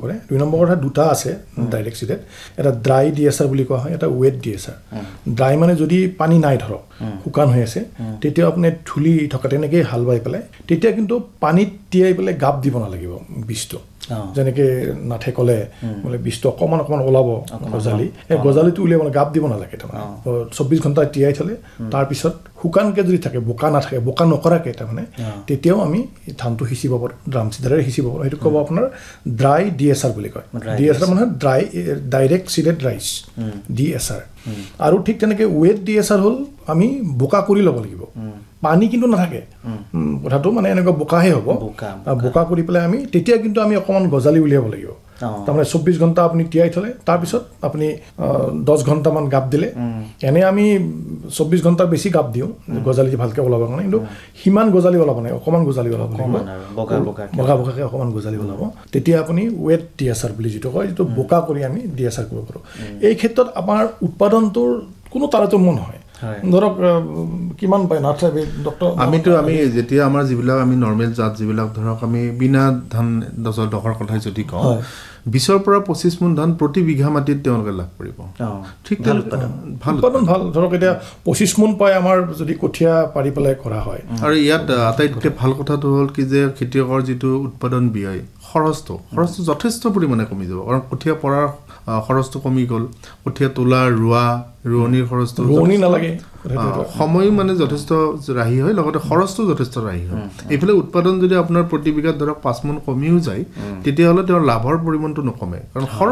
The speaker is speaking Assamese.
কৰে 2 নম্বৰ কথা দুটা আছে ডাইৰেক্ট সিডেড এটা ড্ৰাই ডিএছআৰ বুলি কোৱা হয় এটা ওয়েট ডিএছআৰ ড্ৰাই মানে যদি পানী নাই ধৰক শুকান হৈ আছে তেতিয়া আপুনি ধুলি থকা তেনেকৈ হাল বাই পেলাই তেতিয়া কিন্তু পানীত তিয়াই পেলাই গাপ দিব নালাগিব বীজটো যেনেকৈ নাথে ক'লে বোলে বীজটো অকণমান ওলাব গজালি এই গজালিটো উলিয়াব গাপ দিব নালাগে তাৰমানে 24 ঘণ্টা তিয়াই থ'লে তাৰপিছত শুকানকৈ যদি থাকে বোকা নাথাকে বোকা নকৰাকৈ তাৰমানে তেতিয়াও আমি ধানটো সিঁচিব পাৰোঁ ড্ৰাম চিডাৰে সিঁচিব পাৰোঁ সেইটো ক'ব আপোনাৰ ড্ৰাই ডিএছআৰ বুলি কয় ডিএছআৰ মানে ড্ৰাই ডাইৰেক্ট সিডেড ৰাইচ ডিএছআৰ আৰু ঠিক তেনেকৈ ওয়েট ডিএছআৰ হ'ল আমি বোকা কৰি ল'ব লাগিব পানী কিন্তু নাথাকে কথাটো মানে এনেকুৱা বোকাহে হ'ব বোকা কৰি পেলাই আমি তেতিয়া কিন্তু আমি অকণমান গজালি উলিয়াব লাগিব তাৰমানে 24 ঘণ্টা আপুনি তিয়াই থ'লে তাৰপিছত আপুনি 10 ঘণ্টামান গাপ দিলে এনে আমি 24 ঘণ্টা বেছি গাপ দিওঁ গজালি ভালকৈ ওলাব কাৰণে কিন্তু সিমান গজালি ওলাব নাই অকণমান গজালি ওলাব বগা বগাকৈ অকণমান গজালি ওলাব তেতিয়া আপুনি ৱেট ডিএছআৰ বুলি যিটো কয় যিটো বোকা কৰি আমি ডিএছআৰ কৰিব পাৰোঁ এই ক্ষেত্ৰত আমাৰ উৎপাদনটোৰ কোনো তাৰতম্য নহয় ধৰক কিমান পায় নাথ ডক্টৰ আমি যেতিয়া আমাৰ যিবিলাক আমি নৰ্মেল জাত যিবিলাক ধৰক আমি বিনা ধান 10 টকাৰ কথাই যদি কওঁ 20 পৰা 25 মোন ধান প্ৰতি বিঘা মাটিত তেওঁলোকে লাভ কৰিব ঠিক ভাল উৎপাদন ভাল ধৰক এতিয়া 25 মোন পায় আমাৰ যদি কঠীয়া পাৰি পেলাই কৰা হয় আৰু ইয়াত আটাইতকৈ ভাল কথাটো হ'ল কি যে খেতিয়কৰ যিটো উৎপাদন ব্যয় খৰচটো যথেষ্ট পৰিমাণে কমি যাব কাৰণ কঠীয়া পৰাৰ খৰচটো কমি গ'ল কঠীয়া তোলা ৰোৱনীৰ খৰচটো ৰোৱনী নালাগে সময় মানে যথেষ্ট ৰাহি হয় লগতে খৰচটো যথেষ্ট ৰাহি হয় এইফালে উৎপাদন যদি আপোনাৰ প্ৰতি বিঘাত ধৰক 5 মোন কমিও যায় তেতিয়াহ'লে তেওঁৰ লাভৰ পৰিমাণটো নকমে কাৰণ